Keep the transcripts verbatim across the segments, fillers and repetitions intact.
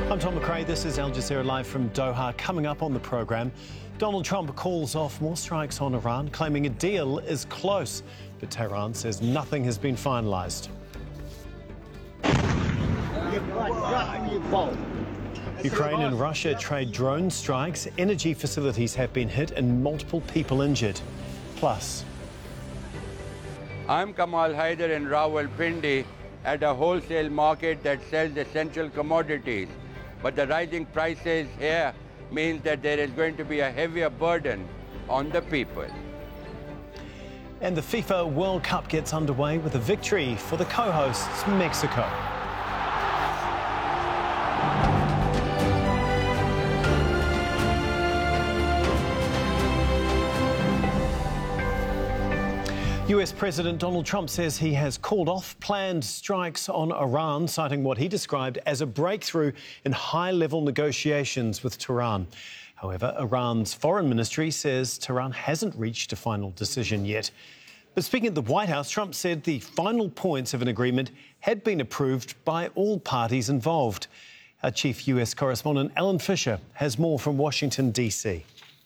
I'm Tom McRae. This is Al Jazeera Live from Doha. Coming up on the programme, Donald Trump calls off more strikes on Iran, claiming a deal is close. But Tehran says nothing has been finalised. Ukraine and Russia trade drone strikes. Energy facilities have been hit and multiple people injured. Plus, I'm Kamal Haider in Rawalpindi at a wholesale market that sells essential commodities. But the rising prices here means that there is going to be a heavier burden on the people. And the FIFA World Cup gets underway with a victory for the co-hosts, Mexico. U S President Donald Trump says he has called off planned strikes on Iran, citing what he described as a breakthrough in high-level negotiations with Tehran. However, Iran's foreign ministry says Tehran hasn't reached a final decision yet. But speaking at the White House, Trump said the final points of an agreement had been approved by all parties involved. Our chief U S correspondent, Alan Fisher, has more from Washington, D C.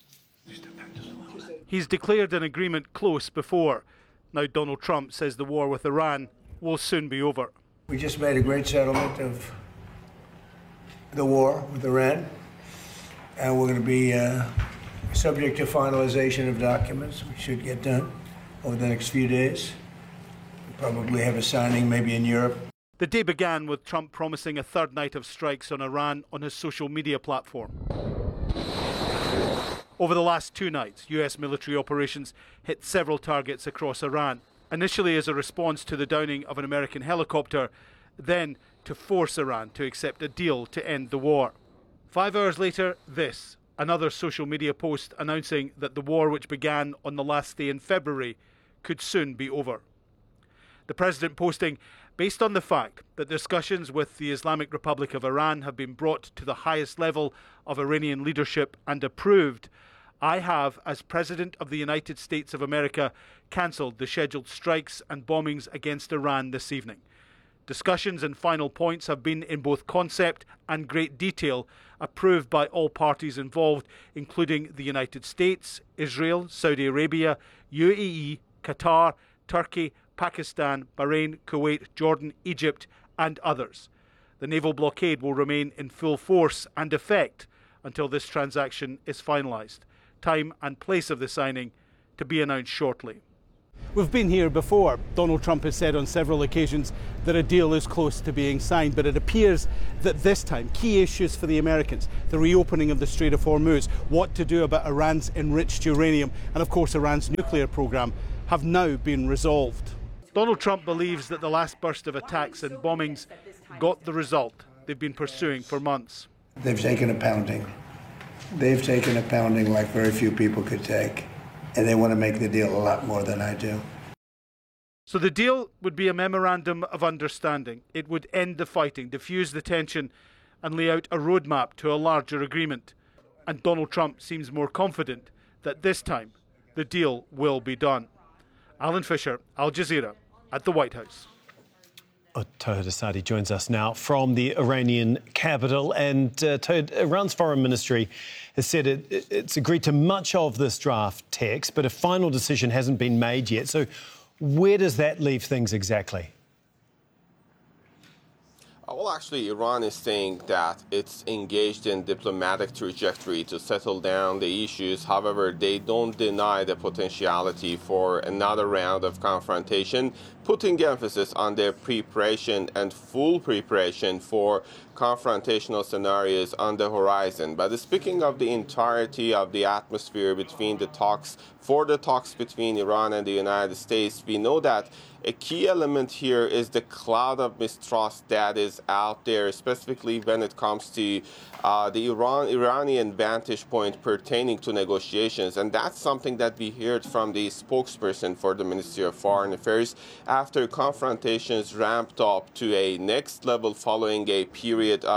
He's declared an agreement close before. Now Donald Trump says the war with Iran will soon be over. We just made a great settlement of the war with Iran, and we're going to be uh, subject to finalization of documents. We should get done over the next few days. We'll probably have a signing maybe in Europe. The day began with Trump promising a third night of strikes on Iran on his social media platform. Over the last two nights, U S military operations hit several targets across Iran, initially as a response to the downing of an American helicopter, then to force Iran to accept a deal to end the war. Five hours later, this, another social media post announcing that the war, which began on the last day in February, could soon be over. The president posting, based on the fact that discussions with the Islamic Republic of Iran have been brought to the highest level of Iranian leadership and approved, I have, as President of the United States of America, cancelled the scheduled strikes and bombings against Iran this evening. Discussions and final points have been in both concept and great detail approved by all parties involved, including the United States, Israel, Saudi Arabia, U A E, Qatar, Turkey, Pakistan, Bahrain, Kuwait, Jordan, Egypt, and others. The naval blockade will remain in full force and effect until this transaction is finalised. Time and place of the signing to be announced shortly. We've been here before. Donald Trump has said on several occasions that a deal is close to being signed, but it appears that this time key issues for the Americans, the reopening of the Strait of Hormuz, what to do about Iran's enriched uranium, and of course Iran's nuclear program, have now been resolved. Donald Trump believes that the last burst of attacks and bombings got the result they've been pursuing for months. They've taken a pounding. They've taken a pounding like very few people could take, and they want to make the deal a lot more than I do. So the deal would be a memorandum of understanding. It would end the fighting, diffuse the tension, and lay out a roadmap to a larger agreement. And Donald Trump seems more confident that this time the deal will be done. Alan Fisher, Al Jazeera, at the White House. Tohid Asadi joins us now from the Iranian capital. And uh, Tohid, Iran's foreign ministry has said it, it, it's agreed to much of this draft text, but a final decision hasn't been made yet. So where does that leave things exactly? Well, actually, Iran is saying that it's engaged in diplomatic trajectory to settle down the issues. However, they don't deny the potentiality for another round of confrontation, putting emphasis on their preparation and full preparation for confrontational scenarios on the horizon. But speaking of the entirety of the atmosphere between the talks, for the talks between Iran and the United States, we know that a key element here is the cloud of mistrust that is out there, specifically when it comes to uh, the Iran Iranian vantage point pertaining to negotiations. And that's something that we heard from the spokesperson for the Ministry of Foreign Affairs after confrontations ramped up to a next level following a period of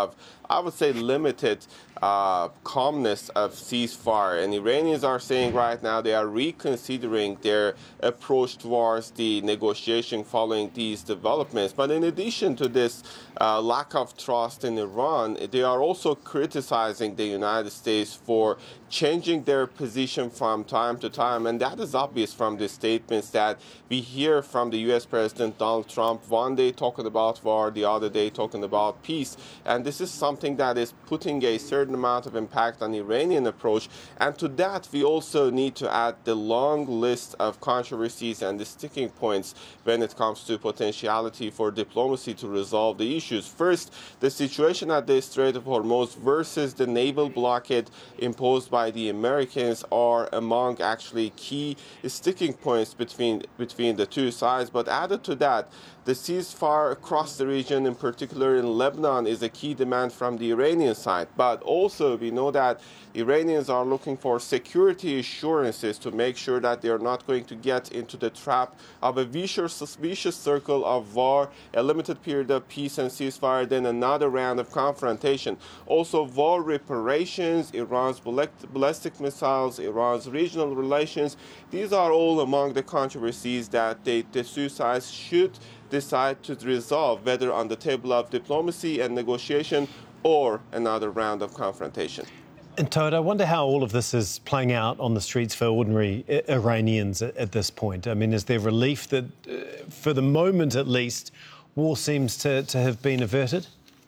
I would say, limited uh, calmness of ceasefire. And Iranians are saying right now they are reconsidering their approach towards the negotiation following these developments. But in addition to this uh, lack of trust in Iran, they are also criticizing the United States for changing their position from time to time. And that is obvious from the statements that we hear from the U S President Donald Trump, one day talking about war, the other day talking about peace. And this is something that is putting a certain amount of impact on the Iranian approach. And to that, we also need to add the long list of controversies and the sticking points when it comes to potentiality for diplomacy to resolve the issues. First, the situation at the Strait of Hormuz versus the naval blockade imposed by by the Americans are among actually key sticking points between between the two sides. But added to that, the ceasefire across the region, in particular in Lebanon, is a key demand from the Iranian side. But also we know that Iranians are looking for security assurances to make sure that they are not going to get into the trap of a vicious, vicious circle of war, a limited period of peace and ceasefire, then another round of confrontation. Also, war reparations, Iran's ballistic missiles, Iran's regional relations, these are all among the controversies that they, the two sides should decide to resolve, whether on the table of diplomacy and negotiation or another round of confrontation. And Todd, I wonder how all of this is playing out on the streets for ordinary Iranians at, at this point. I mean, is there relief that, uh, for the moment at least, war seems to, to have been averted?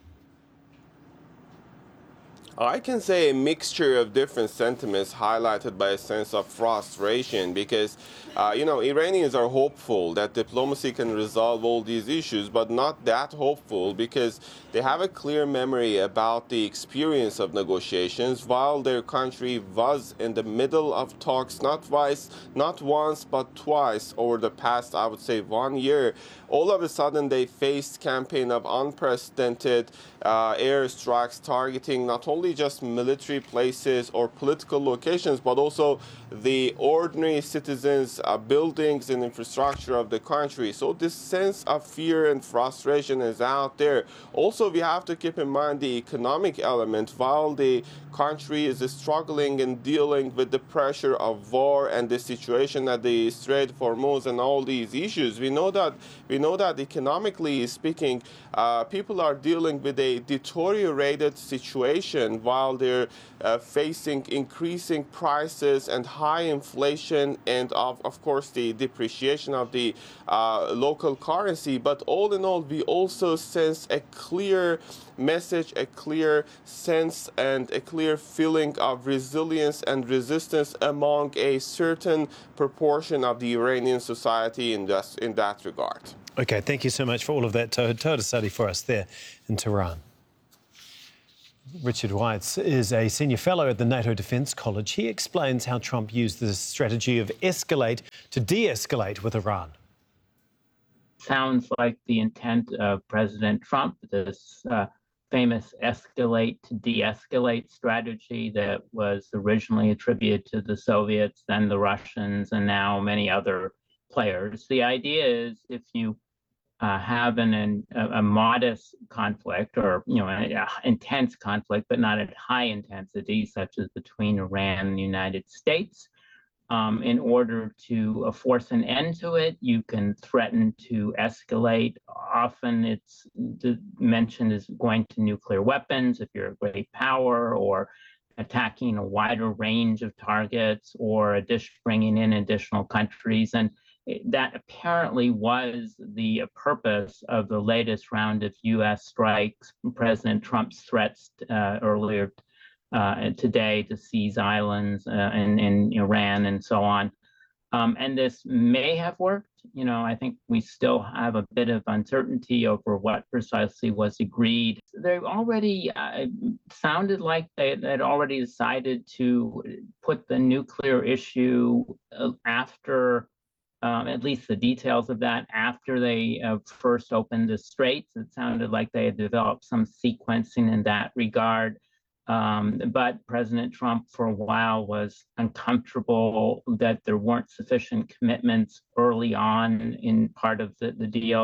I can say a mixture of different sentiments highlighted by a sense of frustration because, uh, you know, Iranians are hopeful that diplomacy can resolve all these issues, but not that hopeful because they have a clear memory about the experience of negotiations while their country was in the middle of talks, not twice, not once, but twice over the past, I would say, one year. All of a sudden, they faced campaign of unprecedented uh, airstrikes targeting not only just military places or political locations, but also the ordinary citizens, uh, buildings and infrastructure of the country. So this sense of fear and frustration is out there. Also, we have to keep in mind the economic element. While the country is struggling and dealing with the pressure of war and the situation at the Strait of Hormuz and all these issues, we know that we know that economically speaking, uh, people are dealing with a deteriorated situation while they're uh, facing increasing prices and high inflation and, of, of course, the depreciation of the uh, local currency. But all in all, we also sense a clear message, a clear sense and a clear feeling of resilience and resistance among a certain proportion of the Iranian society in that, in that regard. OK, thank you so much for all of that, Toad. Toad Asadi for us there in Tehran. Richard Weitz is a senior fellow at the NATO Defence College. He explains how Trump used the strategy of escalate to de-escalate with Iran. Sounds like the intent of President Trump, this uh, famous escalate to de-escalate strategy that was originally attributed to the Soviets, then the Russians, and now many other players. The idea is if you uh, have an, an a modest conflict, or you know, an intense conflict, but not at high intensity, such as between Iran and the United States, um, in order to uh, force an end to it, you can threaten to escalate. Often it's mentioned as going to nuclear weapons if you're a great power, or attacking a wider range of targets, or bringing in additional countries. And that apparently was the purpose of the latest round of U S strikes, President Trump's threats uh, earlier uh, today to seize islands uh, in, in Iran and so on. Um, and this may have worked. You know, I think we still have a bit of uncertainty over what precisely was agreed. They already uh, sounded like they had already decided to put the nuclear issue uh, after Um, at least the details of that, after they uh, first opened the straits. It sounded like they had developed some sequencing in that regard. Um, but President Trump, for a while, was uncomfortable that there weren't sufficient commitments early on in part of the, the deal.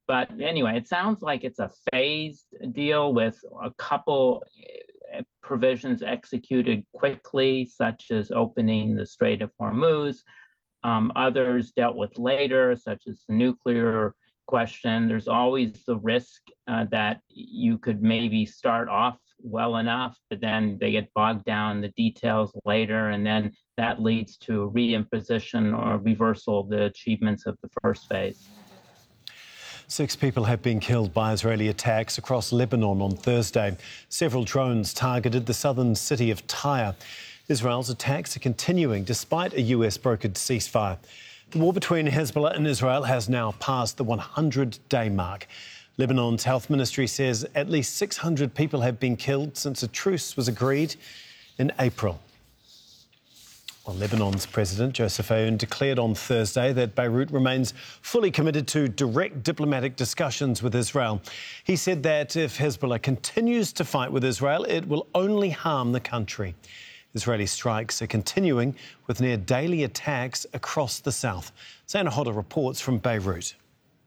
But anyway, it sounds like it's a phased deal with a couple provisions executed quickly, such as opening the Strait of Hormuz. Um, others dealt with later, such as the nuclear question. There's always the risk uh, that you could maybe start off well enough, but then they get bogged down in the details later, and then that leads to reimposition or reversal of the achievements of the first phase. Six people have been killed by Israeli attacks across Lebanon on Thursday. Several drones targeted the southern city of Tyre. Israel's attacks are continuing despite a U S brokered ceasefire. The war between Hezbollah and Israel has now passed the one hundred day mark. Lebanon's health ministry says at least six hundred people have been killed since a truce was agreed in April. Well, Lebanon's President Joseph Aoun declared on Thursday that Beirut remains fully committed to direct diplomatic discussions with Israel. He said that if Hezbollah continues to fight with Israel, it will only harm the country. Israeli strikes are continuing with near daily attacks across the south. Zaina Hodder reports from Beirut.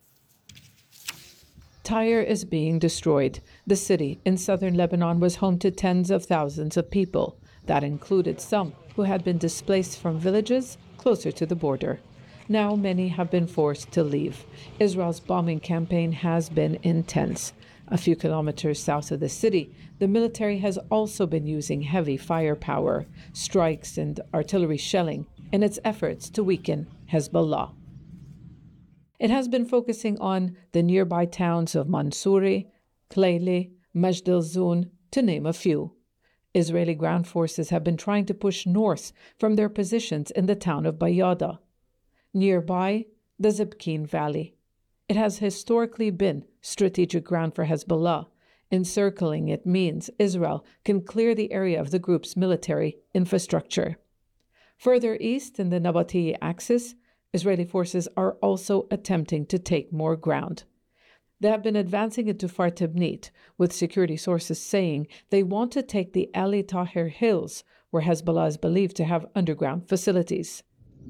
Tyre is being destroyed. The city in southern Lebanon was home to tens of thousands of people. That included some who had been displaced from villages closer to the border. Now many have been forced to leave. Israel's bombing campaign has been intense. A few kilometers south of the city, the military has also been using heavy firepower, strikes and artillery shelling in its efforts to weaken Hezbollah. It has been focusing on the nearby towns of Mansouri, Kleili, Majd al-Zoun, to name a few. Israeli ground forces have been trying to push north from their positions in the town of Bayada. Nearby, the Zibkin Valley. It has historically been strategic ground for Hezbollah. Encircling it means Israel can clear the area of the group's military infrastructure. Further east in the Nabati axis, Israeli forces are also attempting to take more ground. They have been advancing into Far Tibnit, with security sources saying they want to take the Ali Tahir Hills, where Hezbollah is believed to have underground facilities.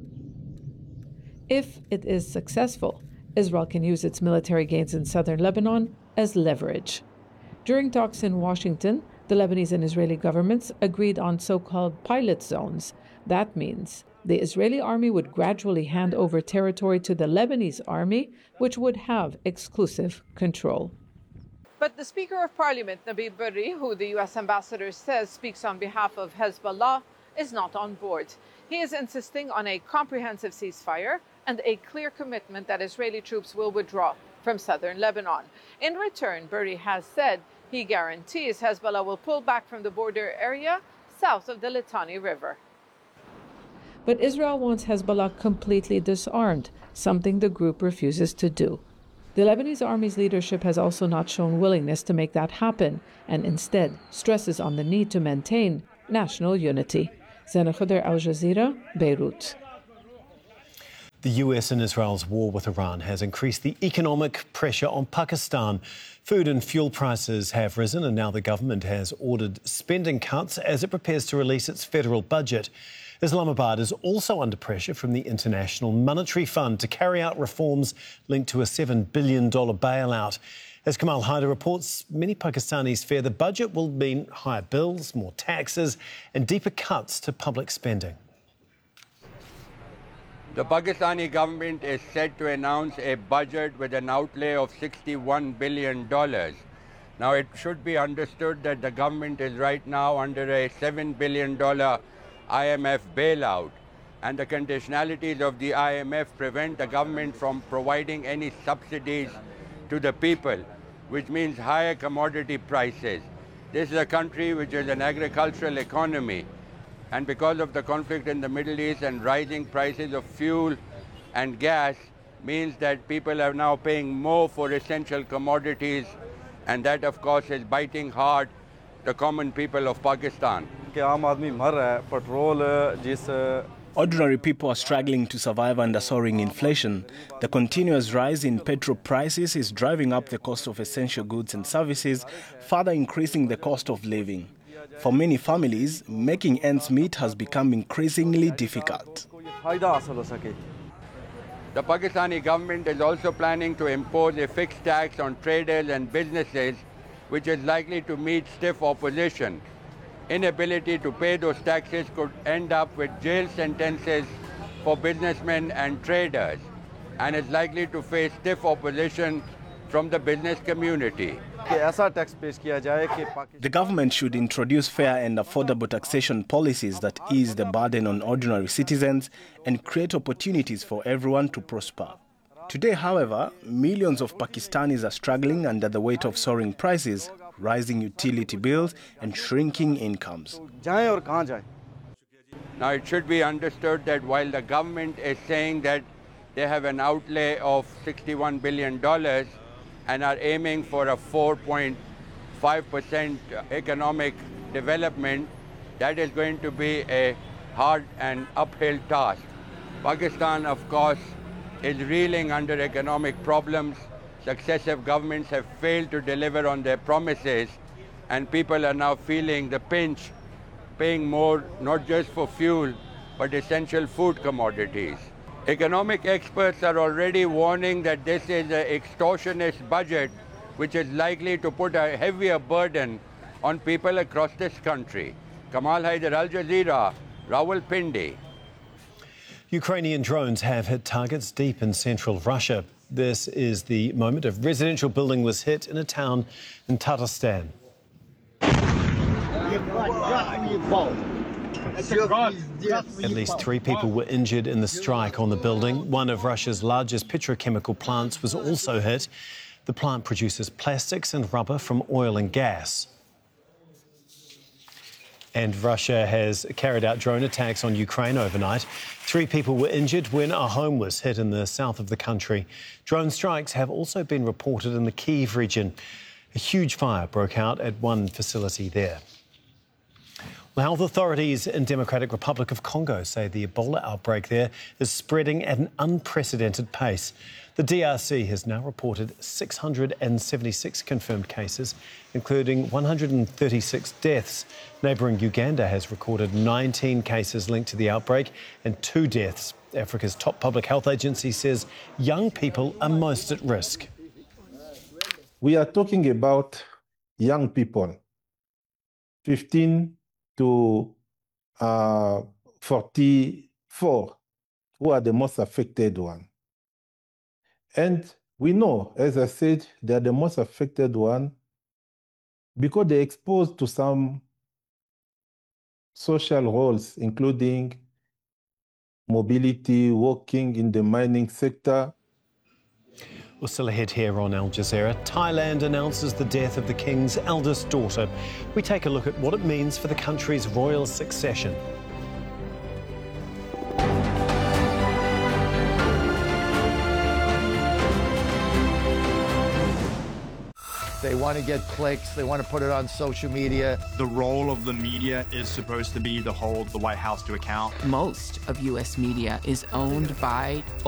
If it is successful, Israel can use its military gains in southern Lebanon as leverage. During talks in Washington, the Lebanese and Israeli governments agreed on so-called pilot zones. That means the Israeli army would gradually hand over territory to the Lebanese army, which would have exclusive control. But the Speaker of Parliament, Nabih Berri, who the U S ambassador says speaks on behalf of Hezbollah, is not on board. He is insisting on a comprehensive ceasefire and a clear commitment that Israeli troops will withdraw from southern Lebanon. In return, Berri has said he guarantees Hezbollah will pull back from the border area south of the Litani River. But Israel wants Hezbollah completely disarmed, something the group refuses to do. The Lebanese army's leadership has also not shown willingness to make that happen, and instead stresses on the need to maintain national unity. Zaina Hodder, Al Jazeera, Beirut. The U S and Israel's war with Iran has increased the economic pressure on Pakistan. Food and fuel prices have risen, and now the government has ordered spending cuts as it prepares to release its federal budget. Islamabad is also under pressure from the International Monetary Fund to carry out reforms linked to a seven billion dollars bailout. As Kamal Haider reports, many Pakistanis fear the budget will mean higher bills, more taxes and deeper cuts to public spending. The Pakistani government is set to announce a budget with an outlay of sixty-one billion dollars. Now, it should be understood that the government is right now under a seven billion dollars I M F bailout, and the conditionalities of the I M F prevent the government from providing any subsidies to the people, which means higher commodity prices. This is a country which is an agricultural economy, and because of the conflict in the Middle East and rising prices of fuel and gas means that people are now paying more for essential commodities, and that of course is biting hard the common people of Pakistan. Ordinary people are struggling to survive under soaring inflation. The continuous rise in petrol prices is driving up the cost of essential goods and services, further increasing the cost of living. For many families, making ends meet has become increasingly difficult. The Pakistani government is also planning to impose a fixed tax on traders and businesses, which is likely to meet stiff opposition. Inability to pay those taxes could end up with jail sentences for businessmen and traders, and is likely to face stiff opposition from the business community. The government should introduce fair and affordable taxation policies that ease the burden on ordinary citizens and create opportunities for everyone to prosper. Today, however, millions of Pakistanis are struggling under the weight of soaring prices, rising utility bills, and shrinking incomes. Now, it should be understood that while the government is saying that they have an outlay of sixty-one billion dollars and are aiming for a four point five percent economic development, that is going to be a hard and uphill task. Pakistan, of course, is reeling under economic problems. Successive governments have failed to deliver on their promises, and people are now feeling the pinch, paying more not just for fuel, but essential food commodities. Economic experts are already warning that this is an extortionist budget, which is likely to put a heavier burden on people across this country. Kamal Haider, Al Jazeera, Rawalpindi. Ukrainian drones have hit targets deep in central Russia. This is the moment a residential building was hit in a town in Tatarstan. At least three people were injured in the strike on the building. One of Russia's largest petrochemical plants was also hit. The plant produces plastics and rubber from oil and gas. And Russia has carried out drone attacks on Ukraine overnight. Three people were injured when a home was hit in the south of the country. Drone strikes have also been reported in the Kyiv region. A huge fire broke out at one facility there. Well, health authorities in Democratic Republic of Congo say the Ebola outbreak there is spreading at an unprecedented pace. The D R C has now reported six hundred seventy-six confirmed cases, including one hundred thirty-six deaths. Neighbouring Uganda has recorded nineteen cases linked to the outbreak and two deaths. Africa's top public health agency says young people are most at risk. We are talking about young people, fifteen to uh, forty-four, who are the most affected one. And we know, as I said, they are the most affected one because they're exposed to some social roles, including mobility, working in the mining sector. We're still ahead here on Al Jazeera. Thailand announces the death of the king's eldest daughter. We take a look at what it means for the country's royal succession. They want to get clicks. They want to put it on social media. The role of the media is supposed to be to hold the White House to account. Most of U S media is owned by